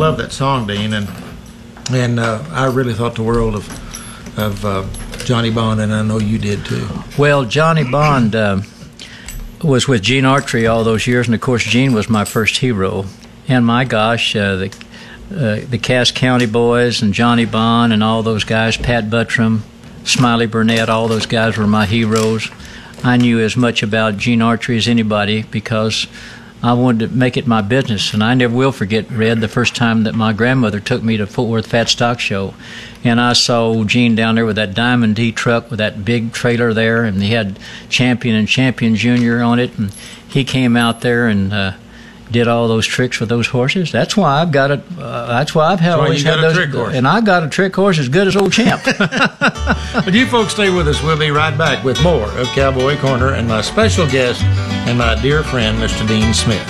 love that song, Dean, and I really thought the world of Johnny Bond, and I know you did too. Well, Johnny Bond was with Gene Autry all those years, and of course Gene was my first hero. And my gosh, the Cass County Boys and Johnny Bond and all those guys, Pat Buttram, Smiley Burnett, all those guys were my heroes. I knew as much about Gene Autry as anybody because I wanted to make it my business. And I never will forget, Red, the first time that my grandmother took me to Fort Worth Fat Stock Show. And I saw Gene down there with that Diamond D truck with that big trailer there, and he had Champion and Champion Jr. on it. And he came out there and did all those tricks with those horses. That's why I've got it. That's why I've always had those. Trick horse. And I got a trick horse as good as old Champ. But you folks stay with us. We'll be right back with more of Cowboy Corner and my special guest and my dear friend, Mr. Dean Smith.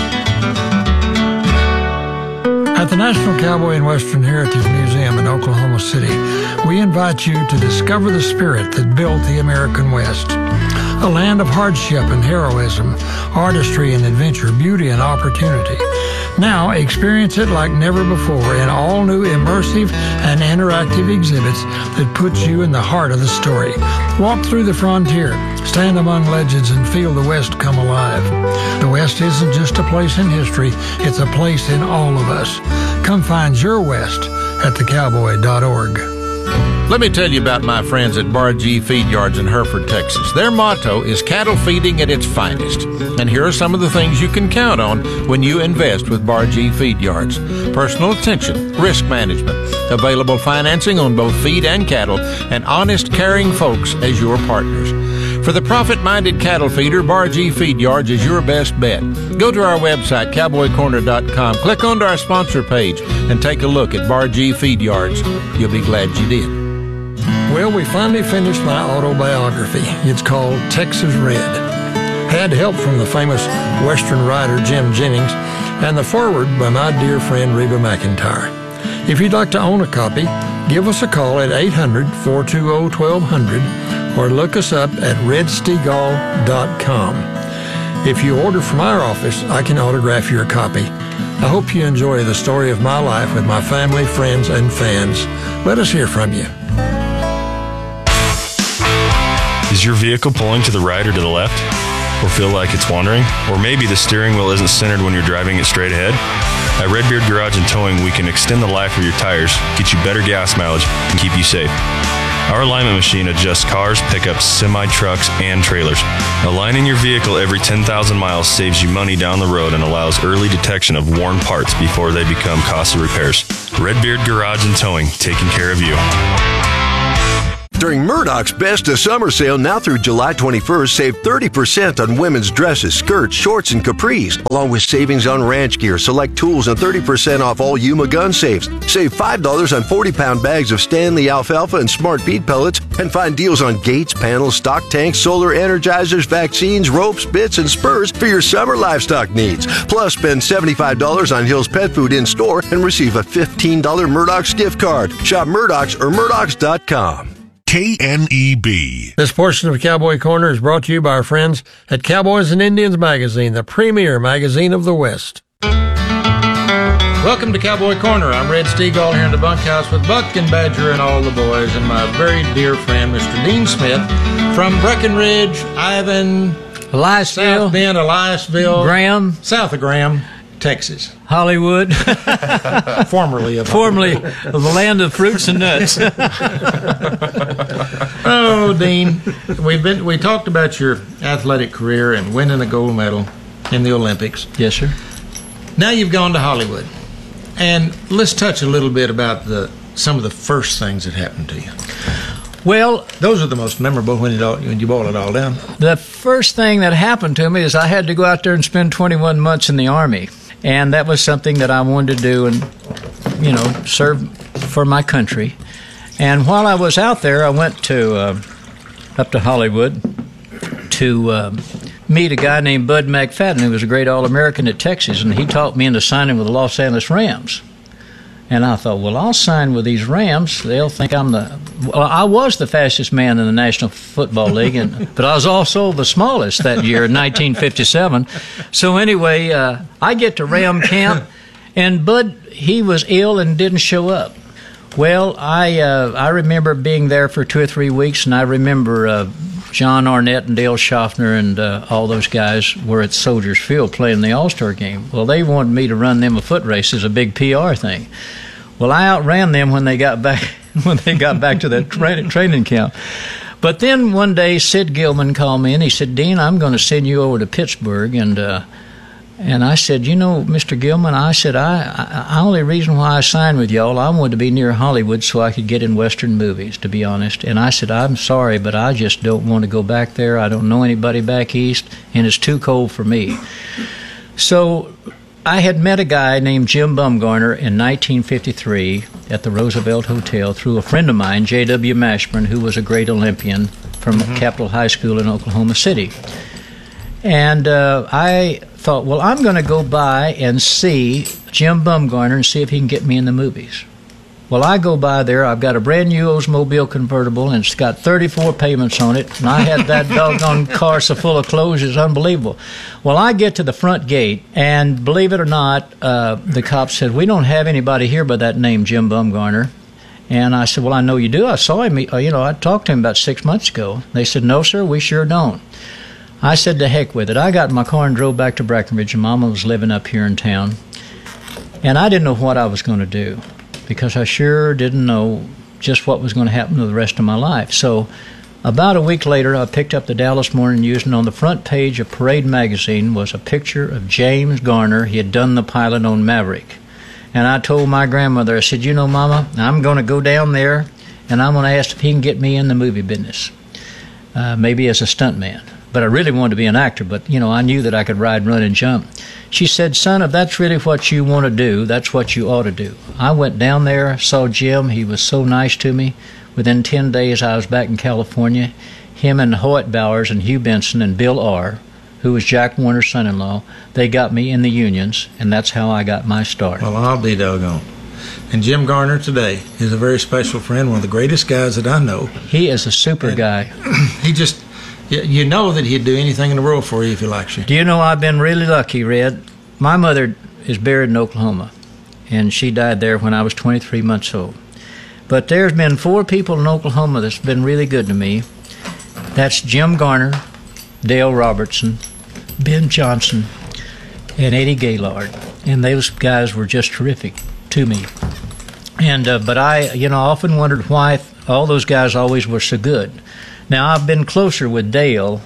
At the National Cowboy and Western Heritage Museum in Oklahoma City, we invite you to discover the spirit that built the American West. A land of hardship and heroism, artistry and adventure, beauty and opportunity. Now experience it like never before in all new immersive and interactive exhibits that put you in the heart of the story. Walk through the frontier, stand among legends, and feel the West come alive. The West isn't just a place in history, it's a place in all of us. Come find your West at thecowboy.org. Let me tell you about my friends at Bar G Feed Yards in Hereford, Texas. Their motto is cattle feeding at its finest. And here are some of the things you can count on when you invest with Bar G Feed Yards. Personal attention, risk management, available financing on both feed and cattle, and honest, caring folks as your partners. For the profit-minded cattle feeder, Bar G Feed Yards is your best bet. Go to our website, cowboycorner.com, click onto our sponsor page, and take a look at Bar G Feed Yards. You'll be glad you did. Well, we finally finished my autobiography. It's called Texas Red. Had help from the famous Western writer Jim Jennings and the foreword by my dear friend Reba McEntire. If you'd like to own a copy, give us a call at 800-420-1200 or look us up at redstegall.com. If you order from our office, I can autograph your copy. I hope you enjoy the story of my life with my family, friends, and fans. Let us hear from you. Is your vehicle pulling to the right or to the left? Or feel like it's wandering? Or maybe the steering wheel isn't centered when you're driving it straight ahead? At Redbeard Garage and Towing, we can extend the life of your tires, get you better gas mileage, and keep you safe. Our alignment machine adjusts cars, pickups, semi-trucks, and trailers. Aligning your vehicle every 10,000 miles saves you money down the road and allows early detection of worn parts before they become costly repairs. Redbeard Garage and Towing, taking care of you. During Murdoch's Best of Summer Sale now through July 21st, save 30% on women's dresses, skirts, shorts, and capris, along with savings on ranch gear, select tools, and 30% off all Yuma gun safes. Save $5 on 40-pound bags of Stanley alfalfa and Smart Bead pellets, and find deals on gates, panels, stock tanks, solar energizers, vaccines, ropes, bits, and spurs for your summer livestock needs. Plus, spend $75 on Hill's Pet Food in-store and receive a $15 Murdoch's gift card. Shop Murdoch's or Murdoch's.com. KNEB. This portion of Cowboy Corner is brought to you by our friends at Cowboys and Indians Magazine, the premier magazine of the West. Welcome to Cowboy Corner. I'm Red Stegall here in the bunkhouse with Buck and Badger and all the boys and my very dear friend, Mr. Dean Smith from Breckenridge, Ivan, Eliasville, South Bend, Eliasville, Graham, south of Graham, Texas. Hollywood. Formerly of the land of fruits and nuts. Oh, Dean, we talked about your athletic career and winning a gold medal in the Olympics. Yes, sir. Now you've gone to Hollywood, and let's touch a little bit about some of the first things that happened to you. Well, those are the most memorable when you boil it all down. The first thing that happened to me is I had to go out there and spend 21 months in the Army. And that was something that I wanted to do and, serve for my country. And while I was out there, I went to up to Hollywood to meet a guy named Bud McFadden, who was a great All-American at Texas, and he talked me into signing with the Los Angeles Rams. And I thought, well, I'll sign with these Rams. They'll think I was the fastest man in the National Football League, but I was also the smallest that year in 1957. So anyway, I get to Ram camp, And Bud, he was ill and didn't show up. Well, I remember being there for 2 or 3 weeks, and I remember John Arnett and Dale Schaffner and all those guys were at Soldiers Field playing the All-Star game. Well, they wanted me to run them a foot race as a big PR thing. Well, I outran them when they got back to that training camp. But then one day, Sid Gilman called me, and he said, Dean, I'm going to send you over to Pittsburgh. And I said, you know, Mr. Gilman, I said, I only reason why I signed with y'all, I wanted to be near Hollywood so I could get in Western movies, to be honest. And I said, I'm sorry, but I just don't want to go back there. I don't know anybody back east, and it's too cold for me. So I had met a guy named Jim Bumgarner in 1953 at the Roosevelt Hotel through a friend of mine, J.W. Mashburn, who was a great Olympian from Capitol High School in Oklahoma City. And I thought, well, I'm going to go by and see Jim Bumgarner and see if he can get me in the movies. Well, I go by there. I've got a brand new Oldsmobile convertible, and it's got 34 payments on it. And I had that doggone car so full of clothes, it's unbelievable. Well, I get to the front gate, and believe it or not, the cop said, we don't have anybody here by that name, Jim Bumgarner. And I said, well, I know you do. I saw him. I talked to him about 6 months ago. They said, no, sir, we sure don't. I said, to heck with it. I got in my car and drove back to Breckenridge, and Mama was living up here in town. And I didn't know what I was going to do, because I sure didn't know just what was going to happen to the rest of my life. So about a week later, I picked up the Dallas Morning News, and on the front page of Parade magazine was a picture of James Garner. He had done the pilot on Maverick. And I told my grandmother, I said, you know, Mama, I'm going to go down there, and I'm going to ask if he can get me in the movie business, maybe as a stuntman. But I really wanted to be an actor, but, you know, I knew that I could ride, run, and jump. She said, son, if that's really what you want to do, that's what you ought to do. I went down there, saw Jim. He was so nice to me. Within 10 days, I was back in California. Him and Hoyt Bowers and Hugh Benson and Bill R., who was Jack Warner's son-in-law, they got me in the unions, and that's how I got my start. Well, I'll be doggone. And Jim Garner today is a very special friend, one of the greatest guys that I know. He is a super guy. He just... You know that he'd do anything in the world for you if he likes you. Do you know I've been really lucky, Red? My mother is buried in Oklahoma, and she died there when I was 23 months old. But there's been 4 people in Oklahoma that's been really good to me. That's Jim Garner, Dale Robertson, Ben Johnson, and Eddie Gaylord. And those guys were just terrific to me. And but I, often wondered why all those guys always were so good. Now, I've been closer with Dale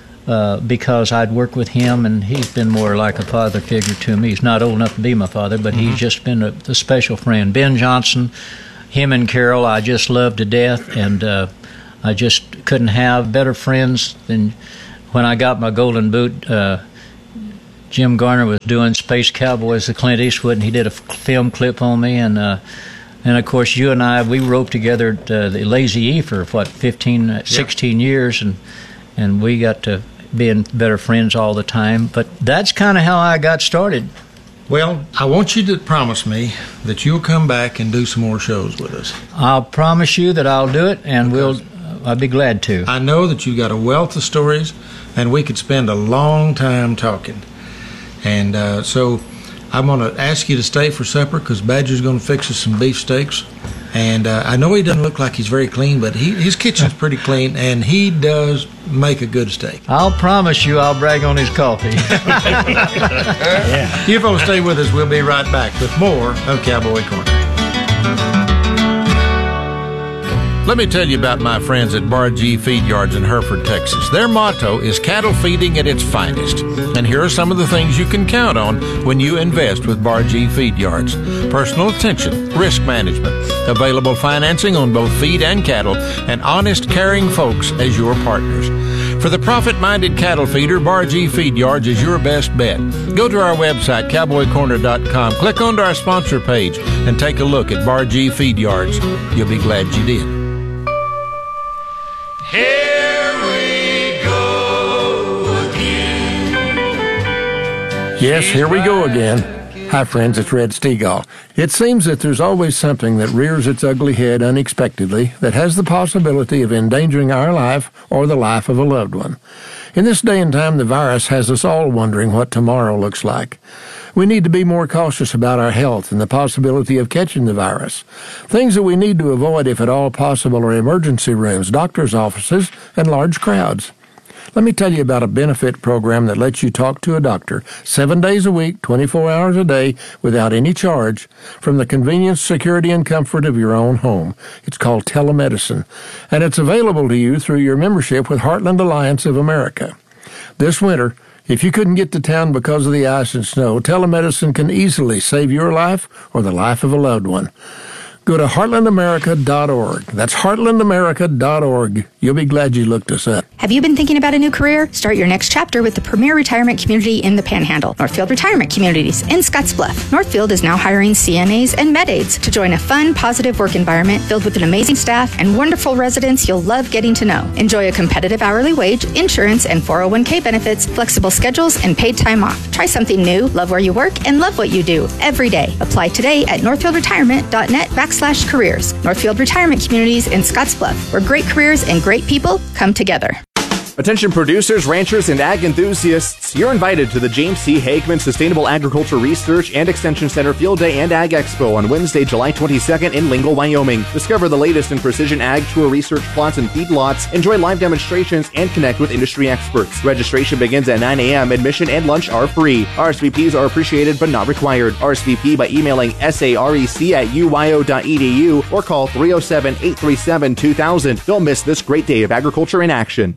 because I'd worked with him, and he's been more like a father figure to me. He's not old enough to be my father, but he's just been a special friend. Ben Johnson, him and Carol, I just love to death, and I just couldn't have better friends than when I got my Golden Boot. Jim Garner was doing Space Cowboys with Clint Eastwood, and he did a film clip on me, and of course, you and I, we roped together at the Lazy E for, 16 years, and we got to being better friends all the time. But that's kind of how I got started. Well, I want you to promise me that you'll come back and do some more shows with us. I'll promise you that I'll do it, and I'll be glad to. I know that you got a wealth of stories, and we could spend a long time talking. And so... I'm going to ask you to stay for supper because Badger's going to fix us some beef steaks. And I know he doesn't look like he's very clean, but his kitchen's pretty clean, and he does make a good steak. I'll promise you I'll brag on his coffee. Yeah. You folks stay with us. We'll be right back with more of Cowboy Corner. Let me tell you about my friends at Bar G Feed Yards in Hereford, Texas. Their motto is cattle feeding at its finest. And here are some of the things you can count on when you invest with Bar G Feed Yards. Personal attention, risk management, available financing on both feed and cattle, and honest, caring folks as your partners. For the profit-minded cattle feeder, Bar G Feed Yards is your best bet. Go to our website, cowboycorner.com, click onto our sponsor page, and take a look at Bar G Feed Yards. You'll be glad you did. Here we go again. Yes, here we go again. Hi, friends, it's Red Stegall. It seems that there's always something that rears its ugly head unexpectedly that has the possibility of endangering our life or the life of a loved one. In this day and time, the virus has us all wondering what tomorrow looks like. We need to be more cautious about our health and the possibility of catching the virus. Things that we need to avoid, if at all possible, are emergency rooms, doctor's offices, and large crowds. Let me tell you about a benefit program that lets you talk to a doctor 7 days a week, 24 hours a day, without any charge, from the convenience, security, and comfort of your own home. It's called telemedicine, and it's available to you through your membership with Heartland Alliance of America. This winter, if you couldn't get to town because of the ice and snow, telemedicine can easily save your life or the life of a loved one. Go to heartlandamerica.org. That's heartlandamerica.org. You'll be glad you looked us up. Have you been thinking about a new career? Start your next chapter with the premier retirement community in the Panhandle, Northfield Retirement Communities in Scottsbluff. Northfield is now hiring CNAs and med aides to join a fun, positive work environment filled with an amazing staff and wonderful residents you'll love getting to know. Enjoy a competitive hourly wage, insurance, and 401k benefits, flexible schedules, and paid time off. Try something new, love where you work, and love what you do every day. Apply today at northfieldretirement.net/careers. Northfield Retirement Communities in Scottsbluff, where great careers and great people come together. Attention producers, ranchers, and ag enthusiasts, you're invited to the James C. Hagman Sustainable Agriculture Research and Extension Center Field Day and Ag Expo on Wednesday, July 22nd in Lingle, Wyoming. Discover the latest in precision ag, tour research plots and feedlots, enjoy live demonstrations, and connect with industry experts. Registration begins at 9 a.m. Admission and lunch are free. RSVPs are appreciated but not required. RSVP by emailing sarec@uyo.edu or call 307-837-2000. Don't miss this great day of agriculture in action.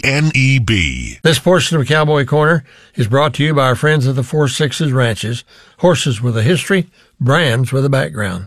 KNEB. This portion of Cowboy Corner is brought to you by our friends at the 4 Sixes Ranches, horses with a history, brands with a background.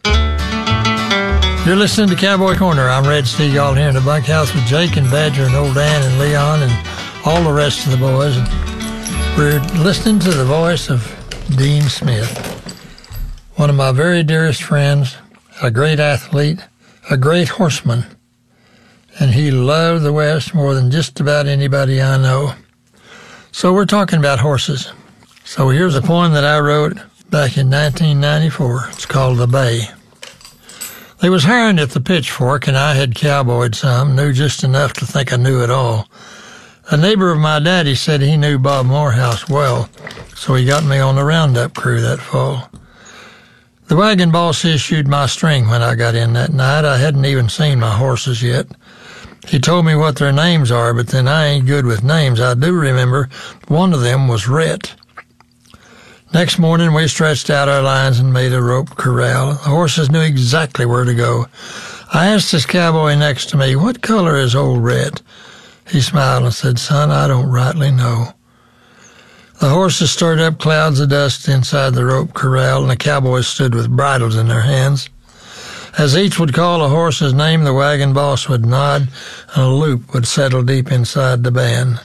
You're listening to Cowboy Corner. I'm Red Stegall here in the bunkhouse with Jake and Badger and Old Dan and Leon and all the rest of the boys. And we're listening to the voice of Dean Smith, one of my very dearest friends, a great athlete, a great horseman. And he loved the West more than just about anybody I know. So we're talking about horses. So here's a poem that I wrote back in 1994. It's called The Bay. They was hiring at the Pitchfork, and I had cowboyed some, knew just enough to think I knew it all. A neighbor of my daddy said he knew Bob Morehouse well, so he got me on the roundup crew that fall. The wagon boss issued my string when I got in that night. I hadn't even seen my horses yet. He told me what their names are, but then I ain't good with names. I do remember one of them was Rhett. Next morning, we stretched out our lines and made a rope corral. The horses knew exactly where to go. I asked this cowboy next to me, "What color is old Rhett?" He smiled and said, "Son, I don't rightly know." The horses stirred up clouds of dust inside the rope corral, and the cowboys stood with bridles in their hands. As each would call a horse's name, the wagon boss would nod, and a loop would settle deep inside the band.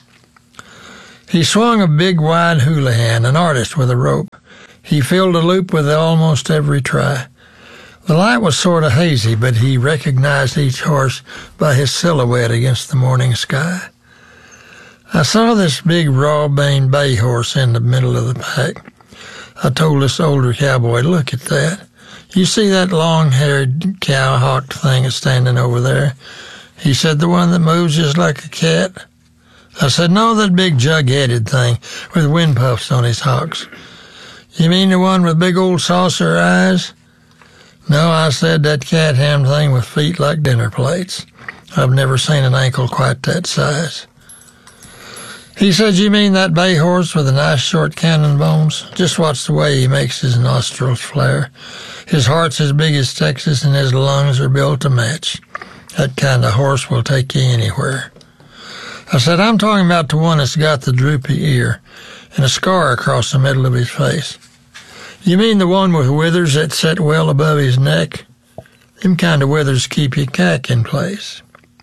He swung a big, wide houlihan, an artist with a rope. He filled a loop with almost every try. The light was sort of hazy, but he recognized each horse by his silhouette against the morning sky. I saw this big, raw-boned bay horse in the middle of the pack. I told this older cowboy, "Look at that. You see that long-haired, cow-hawked thing standing over there?" He said, "The one that moves just like a cat?" I said, "No, that big jug-headed thing with wind puffs on his hocks." "You mean the one with big old saucer eyes?" "No," I said, "that cat-ham thing with feet like dinner plates. I've never seen an ankle quite that size." He said, "You mean that bay horse with the nice short cannon bones? Just watch the way he makes his nostrils flare. His heart's as big as Texas, and his lungs are built to match. That kind of horse will take you anywhere." I said, "I'm talking about the one that's got the droopy ear and a scar across the middle of his face." "You mean the one with withers that set well above his neck? Them kind of withers keep your cack in place."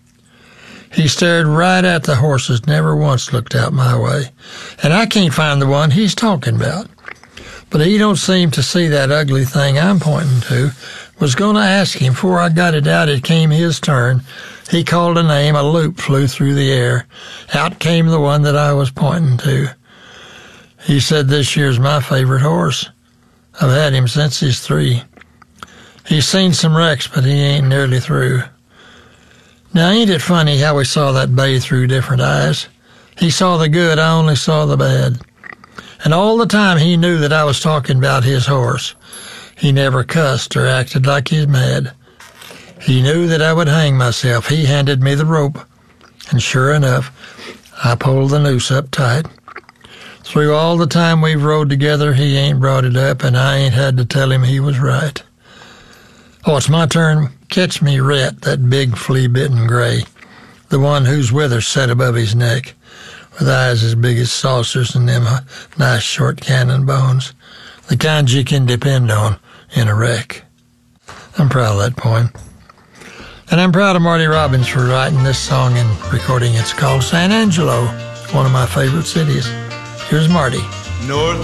He stared right at the horses, never once looked out my way. And I can't find the one he's talking about. But he don't seem to see that ugly thing I'm pointing to. Was going to ask him. Before I got it out, it came his turn. He called a name. A loop flew through the air. Out came the one that I was pointing to. He said, "This year's my favorite horse. I've had him since he's 3. He's seen some wrecks, but he ain't nearly through." Now, ain't it funny how we saw that bay through different eyes? He saw the good, I only saw the bad. And all the time he knew that I was talking about his horse. He never cussed or acted like he's mad. He knew that I would hang myself. He handed me the rope, and sure enough, I pulled the noose up tight. Through all the time we've rode together, he ain't brought it up, and I ain't had to tell him he was right. Oh, it's my turn. Catch me Rhett, that big flea-bitten gray, the one whose withers set above his neck, with eyes as big as saucers and them nice short cannon bones, the kind you can depend on in a wreck. I'm proud of that poem. And I'm proud of Marty Robbins for writing this song and recording it. It's called San Angelo, one of my favorite cities. Here's Marty. North